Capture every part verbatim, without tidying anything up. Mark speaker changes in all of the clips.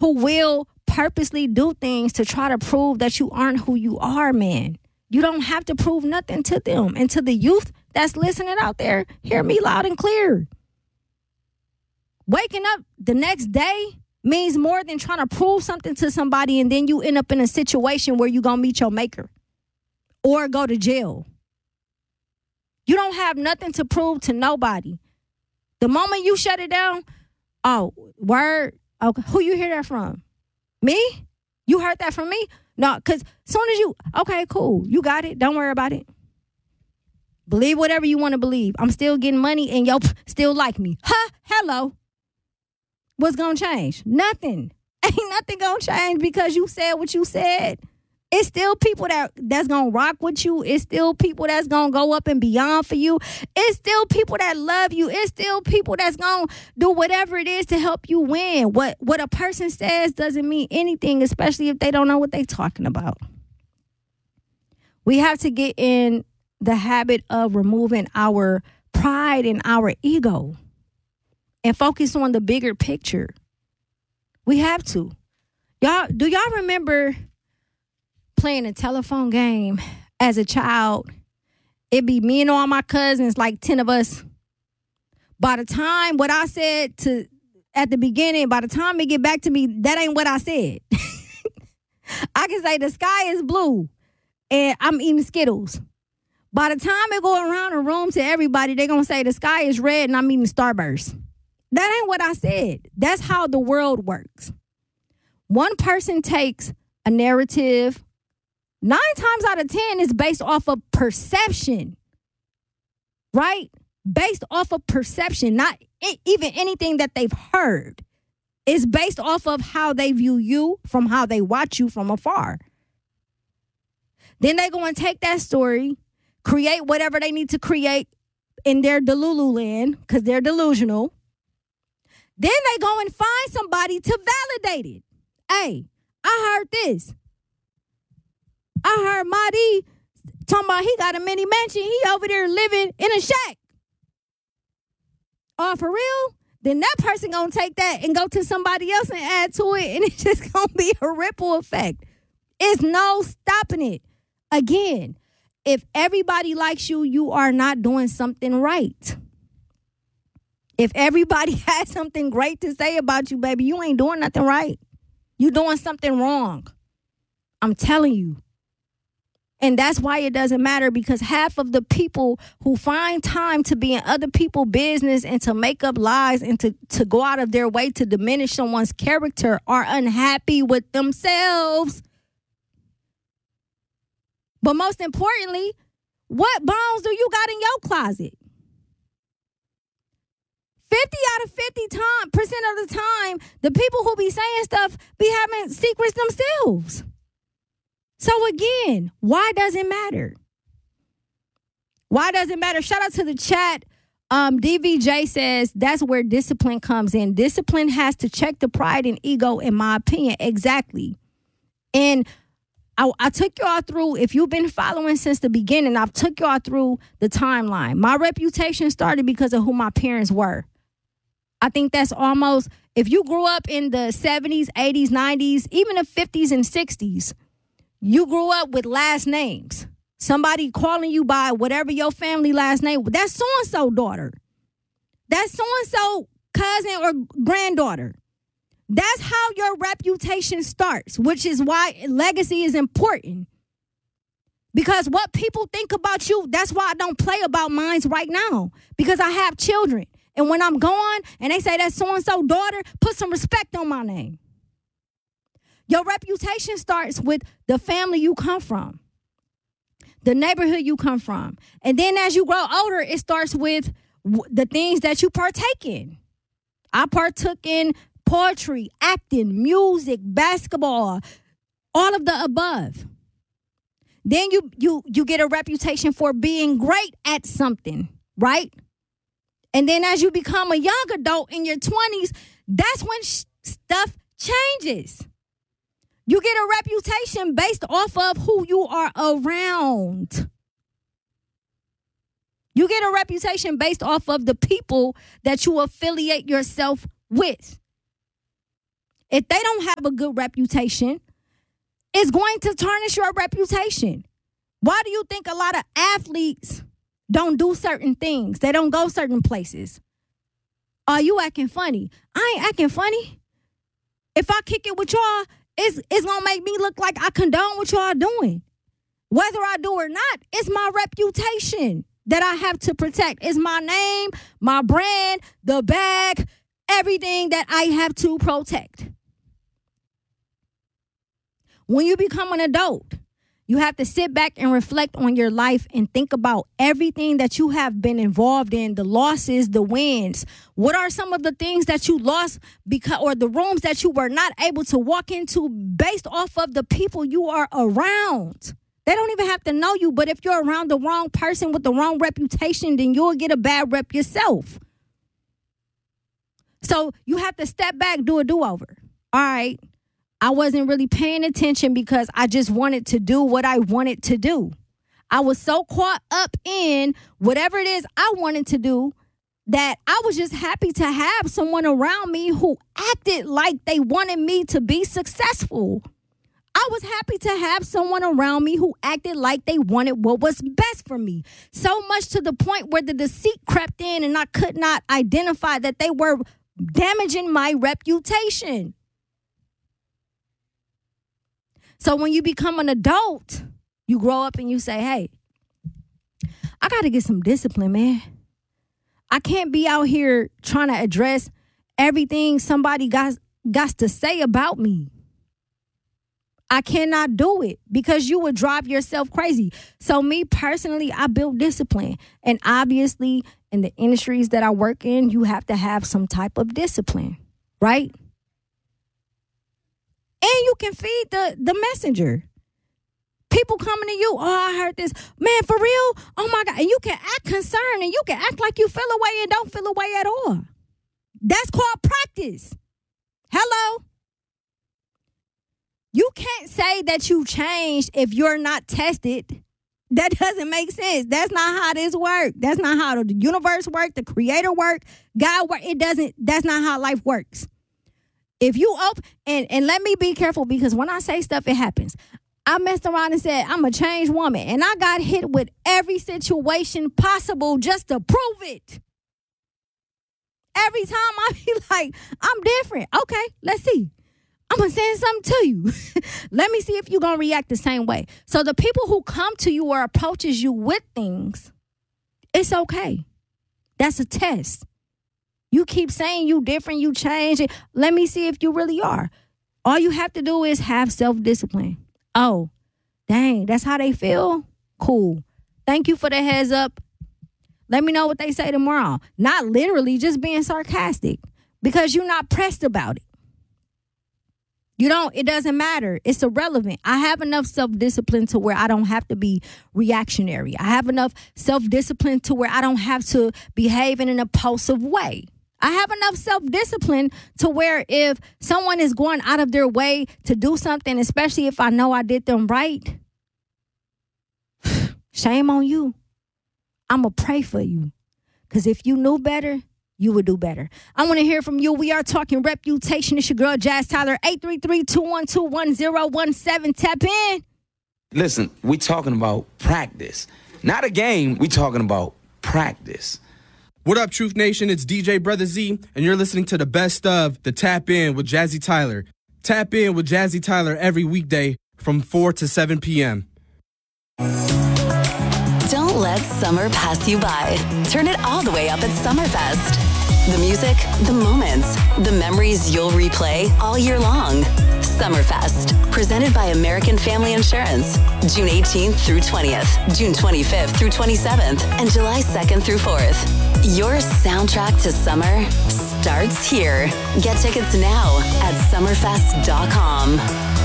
Speaker 1: who will purposely do things to try to prove that you aren't who you are, man. You don't have to prove nothing to them. And to the youth that's listening out there, hear me loud and clear. Waking up the next day means more than trying to prove something to somebody and then you end up in a situation where you're going to meet your maker or go to jail. You don't have nothing to prove to nobody. The moment you shut it down, oh, word, okay, who you hear that from? Me? You heard that from me? No, because as soon as you, okay, cool, you got it. Don't worry about it. Believe whatever you want to believe. I'm still getting money and y'all still like me. Huh? Hello. What's going to change? Nothing. Ain't nothing going to change because you said what you said. It's still people that that's going to rock with you. It's still people that's going to go up and beyond for you. It's still people that love you. It's still people that's going to do whatever it is to help you win. What what a person says doesn't mean anything, especially if they don't know what they're talking about. We have to get in the habit of removing our pride and our ego and focus on the bigger picture. We have to. Y'all, do y'all remember playing a telephone game as a child? It'd be me and all my cousins, like ten of us. By the time what I said to at the beginning, by the time it get back to me, that ain't what I said. I can say the sky is blue and I'm eating Skittles. By the time it go around the room to everybody, they're going to say the sky is red and I'm eating Starburst. That ain't what I said. That's how the world works. One person takes a narrative. Nine times out of ten is based off of perception, right? Based off of perception, not even anything that they've heard. It's based off of how they view you from how they watch you from afar. Then they go and take that story, create whatever they need to create in their Delulu land, because they're delusional. Then they go and find somebody to validate it. Hey, I heard this. I heard Mahdi talking about he got a mini mansion. He over there living in a shack. Oh, for real? Then that person gonna take that and go to somebody else and add to it, and it's just gonna be a ripple effect. It's no stopping it. Again, if everybody likes you, you are not doing something right. If everybody has something great to say about you, baby, you ain't doing nothing right. You doing something wrong. I'm telling you. And that's why it doesn't matter, because half of the people who find time to be in other people's business and to make up lies and to, to go out of their way to diminish someone's character are unhappy with themselves. But most importantly, what bones do you got in your closet? fifty out of fifty time, percent of the time, the people who be saying stuff be having secrets themselves. So again, why does it matter? Why does it matter? Shout out to the chat. Um, D V J says that's where discipline comes in. Discipline has to check the pride and ego, in my opinion. Exactly. And I, I took y'all through, if you've been following since the beginning, I've took y'all through the timeline. My reputation started because of who my parents were. I think that's almost, if you grew up in the seventies, eighties, nineties, even the fifties and sixties, you grew up with last names. Somebody calling you by whatever your family last name, that's so-and-so daughter. That's so-and-so cousin or granddaughter. That's how your reputation starts, which is why legacy is important. Because what people think about you, that's why I don't play about mine right now. Because I have children. And when I'm gone and they say that's so-and-so daughter, put some respect on my name. Your reputation starts with the family you come from, the neighborhood you come from. And then as you grow older, it starts with w- the things that you partake in. I partook in poetry, acting, music, basketball, all of the above. Then you you you get a reputation for being great at something, right? And then as you become a young adult in your twenties, that's when sh- stuff changes. You get a reputation based off of who you are around. You get a reputation based off of the people that you affiliate yourself with. if they don't have a good reputation, it's going to tarnish your reputation. Why do you think a lot of athletes don't do certain things? They don't go certain places. Are you acting funny? I ain't acting funny. If I kick it with y'all, it's, it's going to make me look like I condone what y'all doing. Whether I do or not, it's my reputation that I have to protect. It's my name, my brand, the bag, everything that I have to protect. When you become an adult, you have to sit back and reflect on your life and think about everything that you have been involved in, the losses, the wins. What are some of the things that you lost because, or the rooms that you were not able to walk into based off of the people you are around? They don't even have to know you, but if you're around the wrong person with the wrong reputation, then you'll get a bad rep yourself. So you have to step back, do a do-over. All right. I wasn't really paying attention because I just wanted to do what I wanted to do. I was so caught up in whatever it is I wanted to do that I was just happy to have someone around me who acted like they wanted me to be successful. I was happy to have someone around me who acted like they wanted what was best for me. So much to the point where the deceit crept in and I could not identify that they were damaging my reputation. So when you become an adult, you grow up and you say, hey, I got to get some discipline, man. I can't be out here trying to address everything somebody got, got to say about me. I cannot do it because you would drive yourself crazy. So me personally, I built discipline. And obviously, in the industries that I work in, you have to have some type of discipline, right? And you can feed the, the messenger. People coming to you, oh, I heard this. Man, for real? Oh, my God. And you can act concerned and you can act like you feel away and don't feel away at all. That's called practice. Hello? You can't say that you changed if you're not tested. That doesn't make sense. That's not how this works. That's not how the universe works, the creator works, God works. It doesn't, that's not how life works. If you open, and, and let me be careful because when I say stuff, it happens. I messed around and said, I'm a changed woman. And I got hit with every situation possible just to prove it. Every time I be like, I'm different. Okay, let's see. I'm going to send something to you. Let me see if you're going to react the same way. So the people who come to you or approaches you with things, it's okay. That's a test. You keep saying you different, you change it. Let me see if you really are. All you have to do is have self-discipline. Oh, dang, that's how they feel? Cool. Thank you for the heads up. Let me know what they say tomorrow. Not literally, just being sarcastic because you're not pressed about it. You don't, it doesn't matter. It's irrelevant. I have enough self-discipline to where I don't have to be reactionary. I have enough self-discipline to where I don't have to behave in an impulsive way. I have enough self-discipline to where if someone is going out of their way to do something, especially if I know I did them right, shame on you. I'm going to pray for you. Because if you knew better, you would do better. I want to hear from you. We are talking reputation. It's your girl, Jazz Tyler, eight three three, two one two, one zero one seven. Tap in.
Speaker 2: Listen, we talking about practice. Not a game. We talking about practice.
Speaker 3: What up, Truth Nation? It's D J Brother Z, and you're listening to the best of the Tap In with Jazzy Tyler. Tap In with Jazzy Tyler every weekday from four to seven p.m.
Speaker 4: Don't let summer pass you by. Turn it all the way up at Summerfest. The music, the moments, the memories you'll replay all year long. Summerfest, presented by American Family Insurance. June eighteenth through twentieth, June twenty-fifth through twenty-seventh, and July second through fourth. Your soundtrack to summer starts here. Get tickets now at summerfest dot com.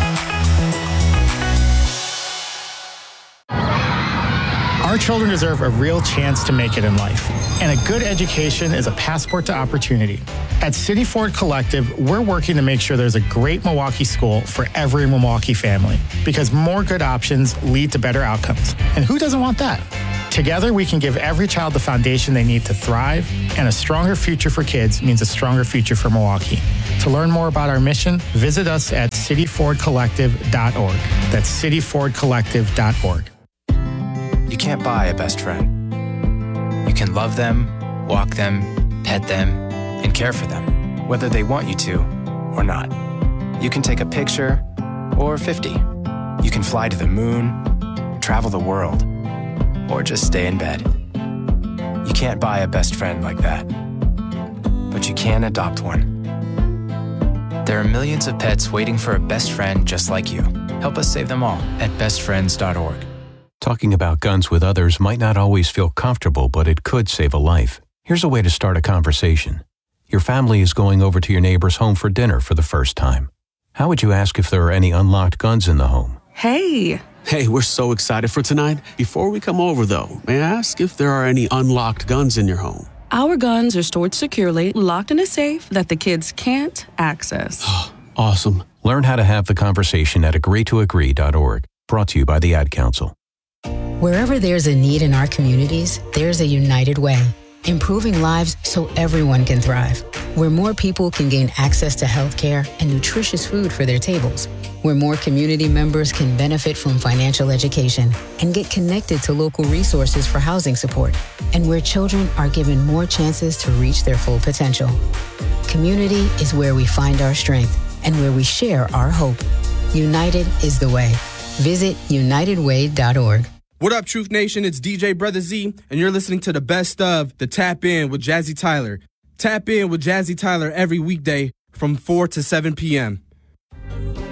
Speaker 5: Our children deserve a real chance to make it in life, and a good education is a passport to opportunity. At City Ford Collective, we're working to make sure there's a great Milwaukee school for every Milwaukee family, because more good options lead to better outcomes. And who doesn't want that? Together, we can give every child the foundation they need to thrive, and a stronger future for kids means a stronger future for Milwaukee. To learn more about our mission, visit us at city ford collective dot org. That's city ford collective dot org.
Speaker 6: You can't buy a best friend. You can love them, walk them, pet them, and care for them, whether they want you to or not. You can take a picture or fifty. You can fly to the moon, travel the world, or just stay in bed. You can't buy a best friend like that, but you can adopt one. There are millions of pets waiting for a best friend just like you. Help us save them all at best friends dot org.
Speaker 7: Talking about guns with others might not always feel comfortable, but it could save a life. Here's a way to start a conversation. Your family is going over to your neighbor's home for dinner for the first time. How would you ask if there are any unlocked guns in the home?
Speaker 8: Hey.
Speaker 9: Hey, we're so excited for tonight. Before we come over, though, may I ask if there are any unlocked guns in your home?
Speaker 8: Our guns are stored securely, locked in a safe that the kids can't access.
Speaker 9: Awesome.
Speaker 7: Learn how to have the conversation at agree to agree dot org. Brought to you by the Ad Council.
Speaker 10: Wherever there's a need in our communities, there's a United Way. Improving lives so everyone can thrive. Where more people can gain access to healthcare and nutritious food for their tables. Where more community members can benefit from financial education and get connected to local resources for housing support. And where children are given more chances to reach their full potential. Community is where we find our strength and where we share our hope. United is the way. Visit united way dot org.
Speaker 3: What up, Truth Nation? It's D J Brother Z, and you're listening to the best of the Tap In with Jazzy Tyler. Tap In with Jazzy Tyler every weekday from four to seven p.m.